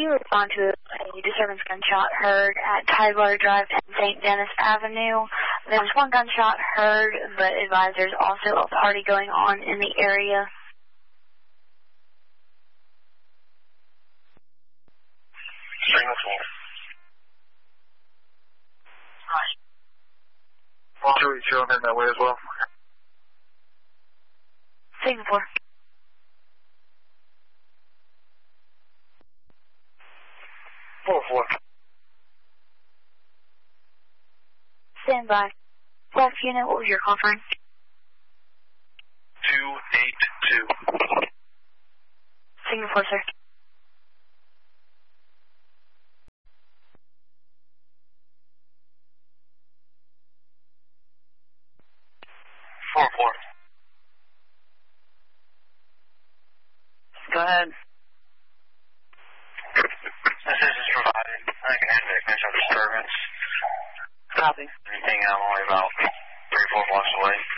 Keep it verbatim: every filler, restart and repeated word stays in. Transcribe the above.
you respond to a disturbance gunshot heard at Tidewater Drive and Saint Denis Avenue? There was one gunshot heard, but advise there's also a party going on in the area. Signal four. Hi. Walter, you showing in that way as well? Signal four. Four four. Stand by. Left unit, what was your call sign? Two eight two. Signal four, sir. Four four. Go ahead. Message is provided. I can have that condition disturbance. Copy. Anything I'm only about three, four blocks away.